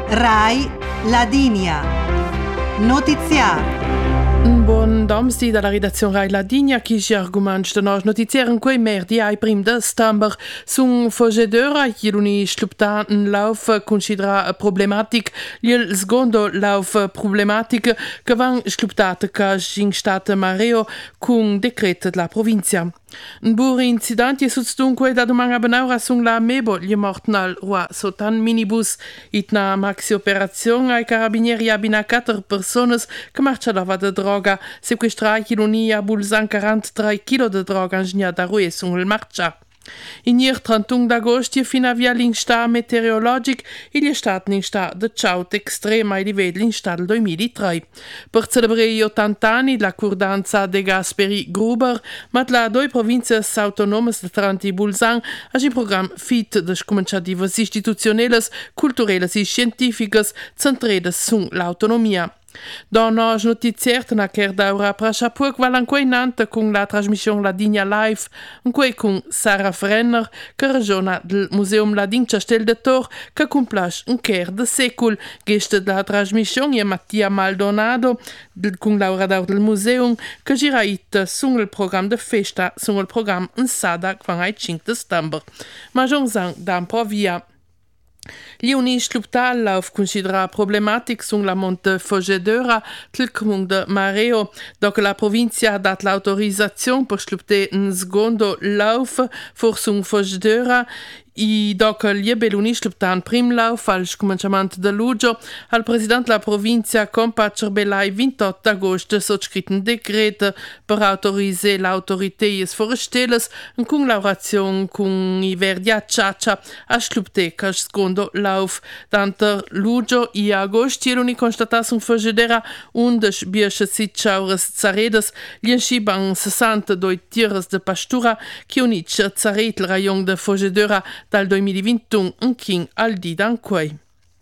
Rai Ladinia. Notiziario. Buon domsti dalla redazione Rai Ladinia, chi ci argomenta nos notizieren quei merdi ai prim de stamber sun fogedora ieri slupta un lauf considera problematic il secondo lauf problematic che van sluptat ca gingstat mareo con decreto della provincia. Un bur incidenti sus dunque da domanga benaura sun la mebo gli morten al roi sotan minibus itna maxi operazione ai carabinieri abina 4 personas che marciava de droga sequestrai chiloni a Bulzan 43 kg de droga ingegna da rue sun il marcia. In ier 31 d'agosto fino a via l'insta meteorologic il è stato l'insta de ciaut extrema ai livelli l'insta del 2003. Per celebrare gli 80 anni la curdanza de Gasperi Gruber, ma la due province autonome de Trento e Bulzan ha il programma FIT de scominciative istituzionali, culturali e scientifiche centrate su l'autonomia. Dans nos notiziert na ker daura prasha puc valanquei nanta con la trasmissione Ladinia Live, unquei con Sara Frenner, che ragiona del Museum Ladin Castel de Tor, che complash un ker de secul, geste de la trasmissione e Mattia Maldonado, con Laura Daur del Museum, che giraita sul programma de festa, sul programma in Sada, quan ai 5 de stamber. Ma jonzang dan provia. Gli uni sluptal auf considera problematic sun la monte fogedora tel comune de Mareo, doc la provincia ha dat l'autorizzazione per slupte un secondo lauf for sun fogedora i doc gli beluni sluptan prim lauf al scominciamento de luglio al president la provincia compa cerbelai 28 agosto sotscrit un decret per autoriser l'autorités foresteles in collaborazione con i verdi a Ciaccia a slupte ca secondo lauf tanto luglio e agosto e l'uni constatas un fogedera undes biesce sitchaures zaredes gli sciban 62 tiers de pastura che unice zaret il rayon de fogedera dal 2021 un king al di danquei.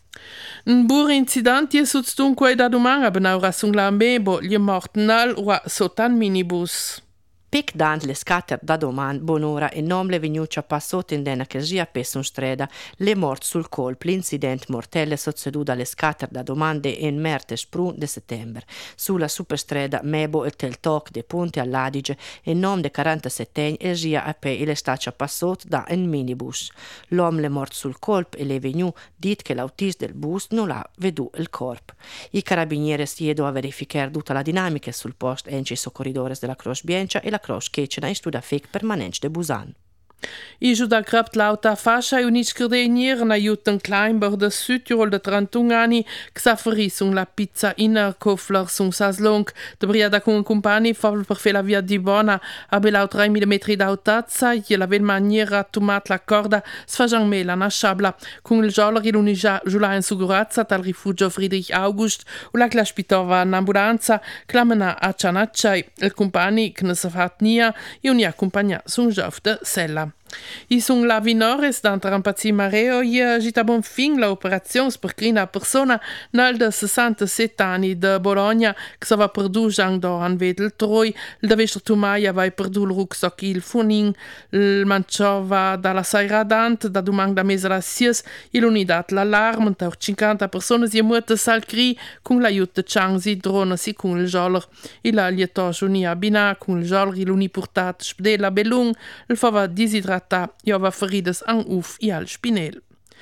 Un bur incidenti sus dunque da domanga benaura sun la mebo gli morten al wa sotan minibus. Pic dant le scatter da doman bonora e nom le venuccia passot in dena che gia pessun streda le mort sul colp l'incident mortelle succeduta le scatter da domande in mertes prun de settembre sulla superstreda Mebo e tel toc de Ponte all'Adige e nom de 47 e gia a pe le staccia passot da un minibus. L'om le mort sul colp e le venu dit che l'autista del bus non l'ha vedu il corp. I carabinieri siedo a verificare tutta la dinamica sul post enci soccorridores della Croce Bianca e la Croce Ketchena in studia fec permanente de Busan. I giuda grapt lauta fascia e unici credenier na juten Kleinber de Südtirol de 31 anni che s'afferi sun la pizza inner Kofler sun saslong de briada con un compagni favol per fe la via di bona a belau 3 mm d'autazza e la vel maniera tomat la corda sfajan me la nasciabla con il giolor il unija giula in sigurazza tal rifugio Friedrich August o la claspitova in ambulanza clamena a Cianacciai il compagni che ne sa fat nia e uni accompagna sun giov de Sella. I sun la vinores d'antre Rampazzi Mareo e gita bon fin la operazione per crina persona nel de 67 anni de Bologna che sa va perdu giang do an vedel troi il devestre tumaia vai perdu il rucksack il funin il manciova dalla saira dant da dumang da mesa la sies il unidat l'alarm per 50 persone si muote sal cri con l'aiuto de changsi drone si con il joller il a lieto juni abina con il joller il uni portat spde la belung il fava disidrata e aveva ferides an uf e al spinel.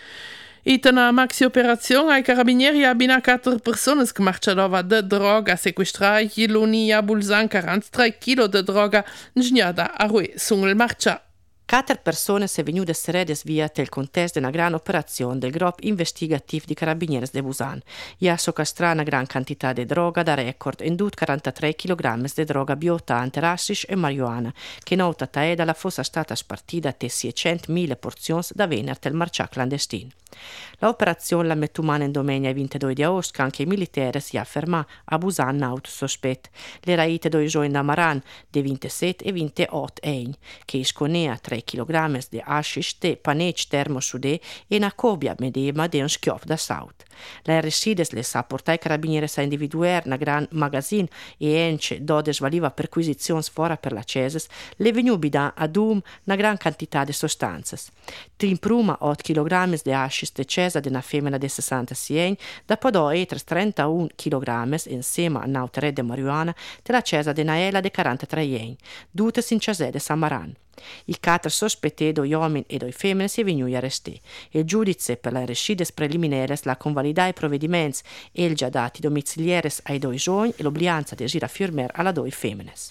Itana maxi operazione ai carabinieri abina 4 persone che marciavano de droga sequestrare chiloni a Bulzan 43 kg de droga ingegnata a rue sul marcia. 4 persone se venute seredes via tel contesto de una gran operazione del gruppo investigativ di Carabinieri de Busan. Ja socastra una gran quantità de droga da record in dut 43 kg de droga biotante, rassisch e marijuana, che nota taeda la fosse stata spartita te 600.000 porzioni da vener tel marcia clandestin. L'operazione la mette umana in domenica 22 di agosto, anche i militari si afferma a Busan auto sospet. Le raite doi giorni da Maran de 27 e 28 egn, che isconea 3 kg de hashish te panec termosude e una cobia medema de un schiop da saut. La RSIDES le sa portare i carabinieri a individuare una gran magazine e ence dove svaliva perquisizioni fora per la ceses, le venubi da adum una gran quantità di sostanze. In prima 8 kg di ascis de cesa di una femmina di 66 anni, dopo do etres 31 kg insieme a un'altra di marijuana della cesa di Naela di 43 anni, dutes in Cesè di Samaran. I 4 sospettati doi uomini e doi femmine si venuti arrestati. Il giudice per le rescides preliminares la convalidà i provvedimenti e il già dati domiciliares ai doi giovani e l'oblianza di agire a firmare alla doi femmines.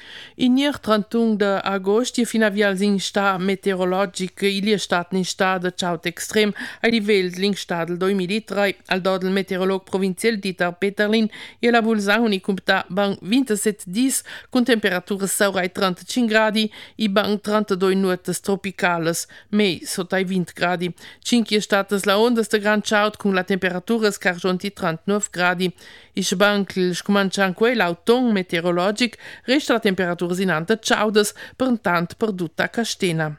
In ier 31 de agost je finavial sin sta meteorologic il stat in sta de chaut extrem a livel linkstad del 2003 al dodel meteorolog provincial Dieter Peterlin e la vulsauni compta bang 27-10 con temperaturas saurai 35 gradi e bang 32 nuotes tropicales mei sotai 20 gradi. 5 statas la ondas de gran chaut con la temperaturas carjonti 39 gradi. Ich bank il scomancian quel auton meteorologic resta la temperatura sinante ciaudes per tant perduta castena.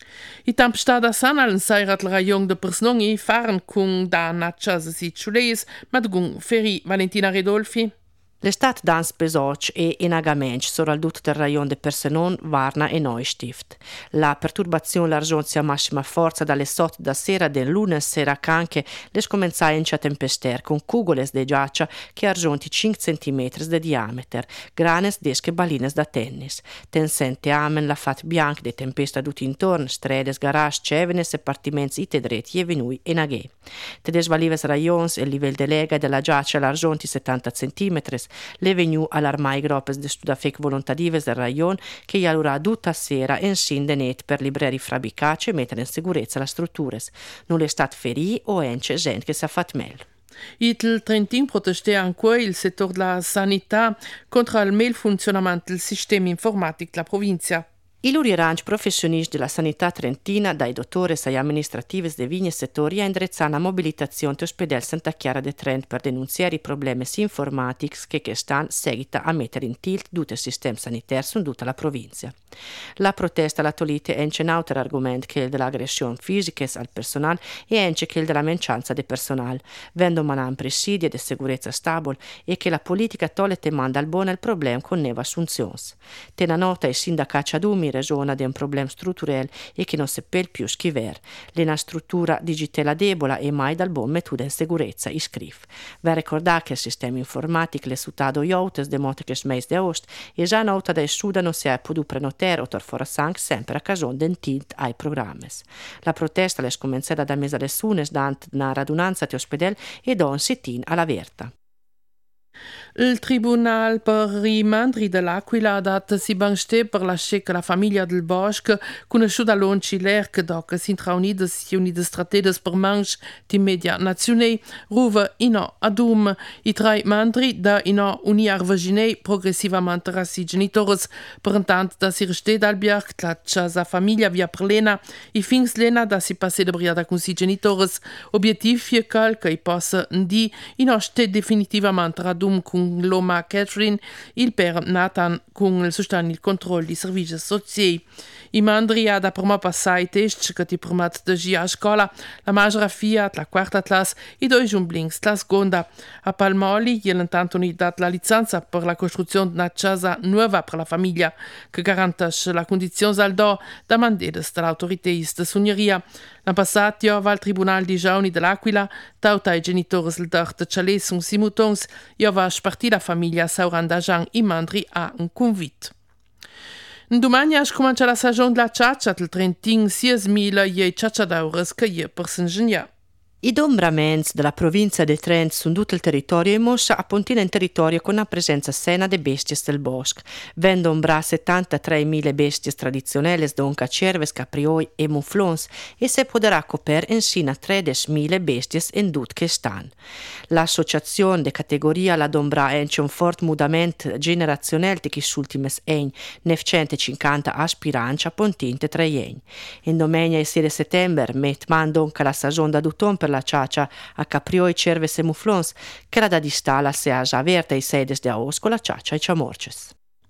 I tamp stada san al sairat la raion de persnongi faran cun da nachas si ciuleis mat gun feri Valentina Redolfi. L'estat dans besoc e inagamenc soraldut del rayon de Persenon, Varna e Neustift. La perturbazione l'argenzia massima forza dalle 8 da sera del lunes sera canche les comenzai in tempester con cugoles de giaccia che argenti 5 cm de diameter, granes desche balines da tennis. Tensente amen la fat bianc de tempesta dut intorn, stredes, garage, cevenes e partiments itedreti e venui e naghe. Te desvalives rayons e livel de lega della giaccia l'argenti 70 cm, le venu all'armai gropes de studafec volontadives del rayon che gli allora tutta sera in sindenet per libreri frabicace e mettere in sicurezza le strutture. Non è stat ferì o ence gente che si è fatto meglio. Il Trentin protestea ancora il settore della sanità contro il malfunzionamento del sistema informatico della provincia. I luri ranch professionisti della sanità trentina, dai dottores ai amministratives de vignes settori, ha indrezzato una mobilitazione di ospedale Santa Chiara de Trent per denunziare i problemi informatici che stanno seguita a mettere in tilt tutto il sistema sanitario su tutta la provincia. La protesta la tolite è un altro argomento che il dell'aggressione fisica al personale e anche che il della mancanza di personale, vendo manan presidio e di sicurezza stabile e che la politica tole te manda al buono il problema con neva assunzioni. Tena nota il sindacato Adumi ragiona di un problema strutturale e che non si può più scrivere. L'una struttura digitale debole e mai dal buon metodo in sicurezza iscrive. Va ricordare che il sistema informatico le sutato ioutes de molte che smeis de ost e già nota da Suda non si è potuto prenotare o torfora sang sempre a cagione d'entint ai programmi. La protesta le scomenzata da mese alle sunes dant una radunanza di ospedale e da un sit-in alla Verta. Il Tribunal per i Mandri dell'Aquila ha dato si banste per lasciare che la famiglia del Bosc, conosciuta all'onci l'ERC, dopo si intraunides e unides strategies per manche di media nazionali, ruve ino adum i 3 Mandri da ino uniar vaginei progressivamente rassi genitores, per intanto da si reste dal biarc, la casa famiglia via Perlena, i fins lena da si passe de briada con si genitores, obiettiv je che i possa di ino ste definitivamente radum con l'Oma Catherine, il per Nathan con il sostegno e il controllo di servizi sociali. I mandri ha da prima passare i test che ti permette di girare a scuola, la maggiore Fiat, la quarta classe e 2 jumblings, la seconda. A Palmoli, gli intanto non dato la licenza per la costruzione di una casa nuova per la famiglia, che garantisce la condizione al do da mandates dall'autorità di sogneria. L'anno passato, va al Tribunal di Giauni dell'Aquila, tauta i genitori del dort Cialè sono simultons, e va a spartire la famiglia Saurandajan i mandri a un convit. Domani comincia la stagione della ciaccia del Trentin, 6.000 ciacciadaures che è per s'ingegner. I dombraments della provincia di Trent su tutto il territorio è mossa a Pontina in territorio con una presenza sena di bestie del bosco. Vendo ombra 73.000 bestie tradizionali, donca cerves, caprioi e muflons, e se potrà coper insina 13.000 bestie in tut che stan. L'associazione di categoria la dombra è un fort mudamento generazionale di questi ultimi anni, 950 aspiranti a Pontinte tra gli anni. In domenica e 6 settembre, met man donca la stagione da duton per la ciaccia a caprioi, cerves e muflons, che la da distala se ha già aperta i sedes de aos con la ciaccia e ciamorces.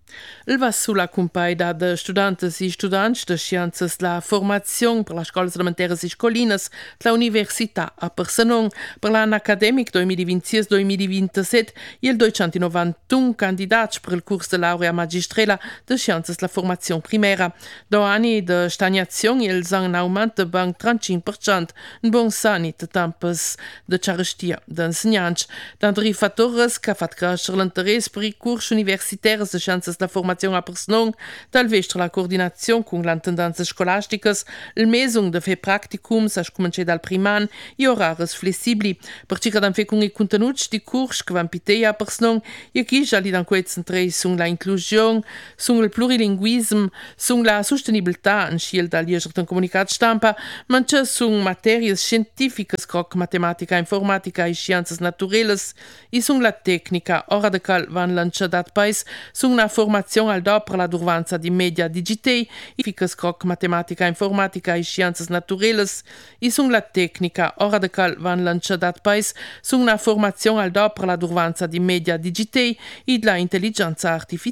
Il va sulla compaida de studantes e studants de sciences la formazione per le scuole elementari e scolinas la Università a Persenon per l'anno accademic 2026-2027 e il 291 candidati per il corso de laurea magistrale de sciences la formazione primera. 2 anni de stagnazione e il un aumento de banc 35%, un buon sanit tampes de carestia de insegnanti. Tanti fattori che fa crescere l'interesse per i corsi universitari de sciences la formazione a Persenon, talvez la coordinazione con le tendenze scolastiche, il mesung de fer practicums a cominciare dal priman e oraris flessibili, per circa dan fer con i contenuti di corsi che van pitei a Persenon e qui già li dan quei centrei sulla inclusione, sul plurilinguismo, sulla sostenibilità in sciel da lieger den comunicat stampa, ma c'è su materie scientifiche come matematica, informatica e scienze naturales e sulla tecnica, ora de cal van lanciadat pais sulla formazione al dopo la durvanza di media digitei, efficace come matematica, informatica e scienze naturales e sulla tecnica, ora de cal van lanciadat pais sulla formazione al dopo la durvanza di media digitei e la intelligenza artificiale.